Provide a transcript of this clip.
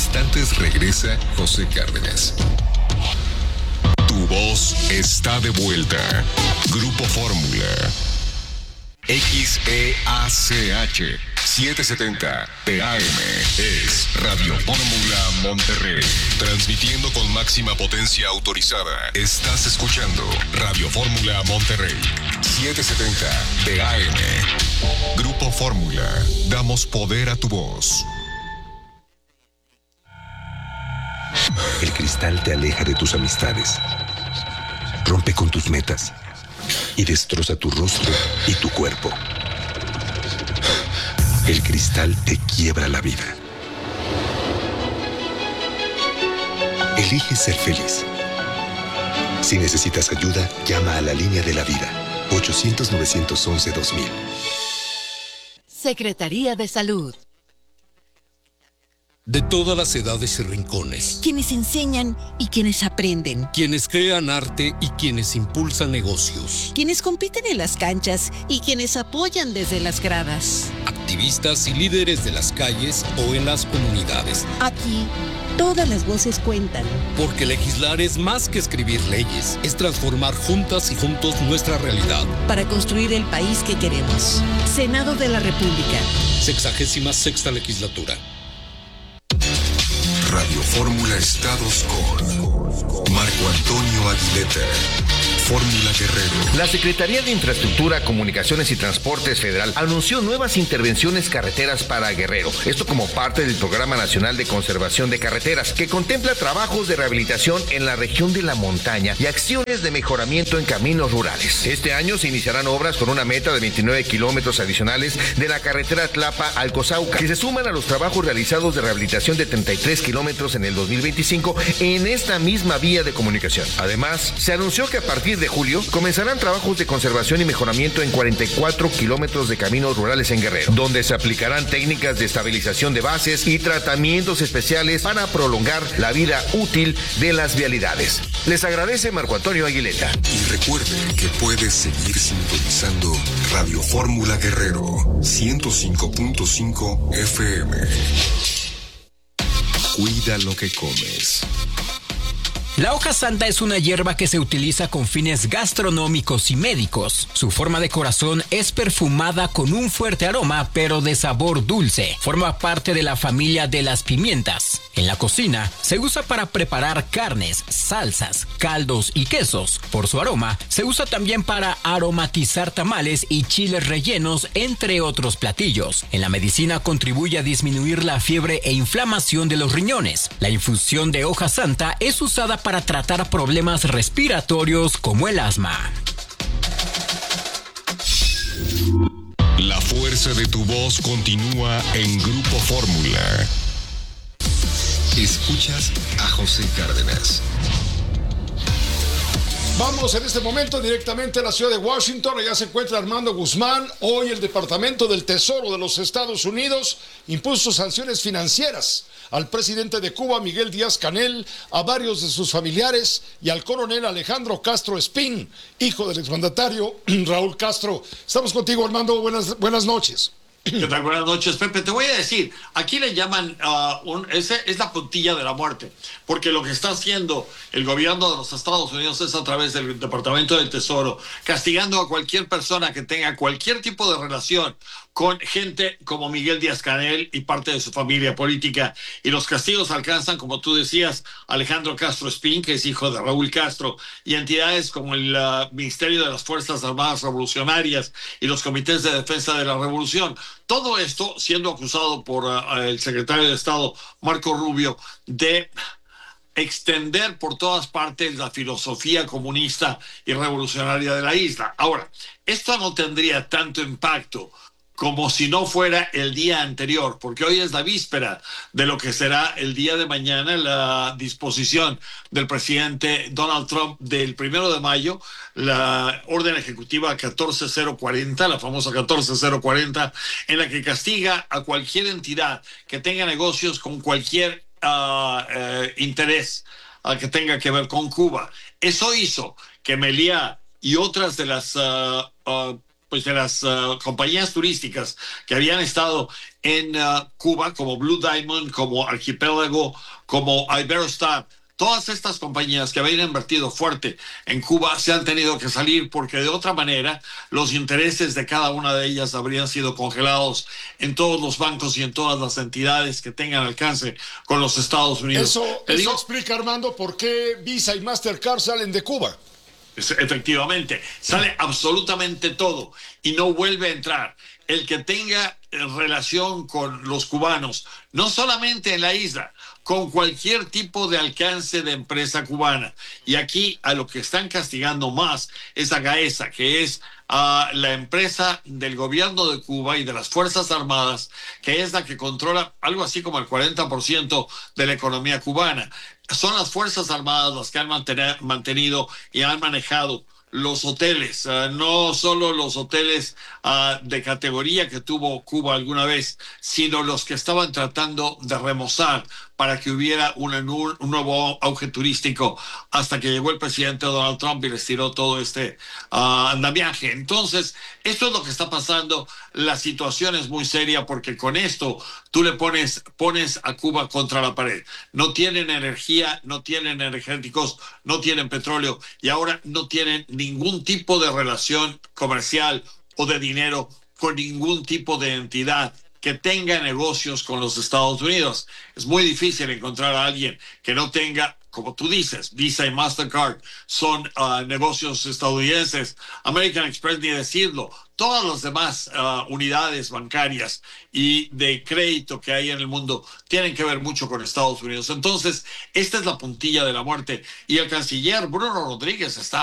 instantes regresa José Cárdenas. Tu voz está de vuelta. Grupo Fórmula. XEACH 770 PAM es Radio Fórmula Monterrey. Transmitiendo con máxima potencia autorizada. Estás escuchando Radio Fórmula Monterrey 770 PAM. Grupo Fórmula. Damos poder a tu voz. El cristal te aleja de tus amistades, rompe con tus metas y destroza tu rostro y tu cuerpo. El cristal te quiebra la vida. Elige ser feliz. Si necesitas ayuda, llama a la línea de la vida, 800-911-2000. Secretaría de Salud. De todas las edades y rincones. Quienes enseñan y quienes aprenden. Quienes crean arte y quienes impulsan negocios. Quienes compiten en las canchas y quienes apoyan desde las gradas. Activistas y líderes de las calles o en las comunidades. Aquí, todas las voces cuentan. Porque legislar es más que escribir leyes. Es transformar juntas y juntos nuestra realidad. Para construir el país que queremos. Senado de la República. 66ª legislatura. Radio Fórmula Estados con Marco Antonio Aguileta. Fórmula Guerrero. La Secretaría de Infraestructura, Comunicaciones y Transportes Federal anunció nuevas intervenciones carreteras para Guerrero. Esto como parte del Programa Nacional de Conservación de Carreteras, que contempla trabajos de rehabilitación en la región de la montaña y acciones de mejoramiento en caminos rurales. Este año se iniciarán obras con una meta de 29 kilómetros adicionales de la carretera Tlapa-Alcozauca, que se suman a los trabajos realizados de rehabilitación de 33 kilómetros en el 2025 en esta misma vía de comunicación. Además, se anunció que a partir de julio comenzarán trabajos de conservación y mejoramiento en 44 kilómetros de caminos rurales en Guerrero, donde se aplicarán técnicas de estabilización de bases y tratamientos especiales para prolongar la vida útil de las vialidades. Les agradece Marco Antonio Aguileta. Y recuerde que puedes seguir sintonizando Radio Fórmula Guerrero 105.5 FM. Cuida lo que comes. La hoja santa es una hierba que se utiliza con fines gastronómicos y médicos. Su forma de corazón es perfumada con un fuerte aroma, pero de sabor dulce. Forma parte de la familia de las pimientas. En la cocina se usa para preparar carnes, salsas, caldos y quesos. Por su aroma, se usa también para aromatizar tamales y chiles rellenos, entre otros platillos. En la medicina contribuye a disminuir la fiebre e inflamación de los riñones. La infusión de hoja santa es usada para tratar problemas respiratorios como el asma. La fuerza de tu voz continúa en Grupo Fórmula. Escuchas a José Cárdenas. Vamos en este momento directamente a la ciudad de Washington. Allá se encuentra Armando Guzmán. Hoy el Departamento del Tesoro de los Estados Unidos impuso sanciones financieras al presidente de Cuba, Miguel Díaz-Canel, a varios de sus familiares y al coronel Alejandro Castro Espín, hijo del exmandatario Raúl Castro. Estamos contigo, Armando. Buenas noches. ¿Qué tal? Buenas noches, Pepe. Te voy a decir, aquí le llaman, es la puntilla de la muerte, porque lo que está haciendo el gobierno de los Estados Unidos es a través del Departamento del Tesoro, castigando a cualquier persona que tenga cualquier tipo de relación con gente como Miguel Díaz-Canel y parte de su familia política. Y los castigos alcanzan, como tú decías, Alejandro Castro Espín, que es hijo de Raúl Castro, y entidades como el Ministerio de las Fuerzas Armadas Revolucionarias y los Comités de Defensa de la Revolución. Todo esto siendo acusado por el secretario de Estado, Marco Rubio, de extender por todas partes la filosofía comunista y revolucionaria de la isla. Ahora, esto no tendría tanto impacto como si no fuera el día anterior, porque hoy es la víspera de lo que será el día de mañana, la disposición del presidente Donald Trump del 1 de mayo, la orden ejecutiva 14040, la famosa 14040, en la que castiga a cualquier entidad que tenga negocios con cualquier interés que tenga que ver con Cuba. Eso hizo que Meliá y otras de las compañías turísticas que habían estado en Cuba, como Blue Diamond, como Archipiélago, como Iberostar. Todas estas compañías que habían invertido fuerte en Cuba se han tenido que salir porque de otra manera los intereses de cada una de ellas habrían sido congelados en todos los bancos y en todas las entidades que tengan alcance con los Estados Unidos. Eso explica, Armando, por qué Visa y Mastercard salen de Cuba. Efectivamente, sale absolutamente todo y no vuelve a entrar. El que tenga relación con los cubanos, no solamente en la isla, con cualquier tipo de alcance de empresa cubana. Y aquí a lo que están castigando más es a Gaesa, que es la empresa del gobierno de Cuba y de las Fuerzas Armadas, que es la que controla algo así como el 40% de la economía cubana. Son las Fuerzas Armadas las que han mantenido y han manejado los hoteles, no solo los hoteles de categoría que tuvo Cuba alguna vez, sino los que estaban tratando de remozar para que hubiera un nuevo auge turístico hasta que llegó el presidente Donald Trump y les tiró todo este andamiaje. Entonces, esto es lo que está pasando. La situación es muy seria porque con esto tú le pones a Cuba contra la pared. No tienen energía, no tienen energéticos, no tienen petróleo y ahora no tienen ningún tipo de relación comercial o de dinero con ningún tipo de entidad que tenga negocios con los Estados Unidos. Es muy difícil encontrar a alguien que no tenga, como tú dices, Visa y Mastercard son negocios estadounidenses. American Express, ni decirlo. Todas las demás unidades bancarias y de crédito que hay en el mundo tienen que ver mucho con Estados Unidos. Entonces, esta es la puntilla de la muerte. Y el canciller Bruno Rodríguez está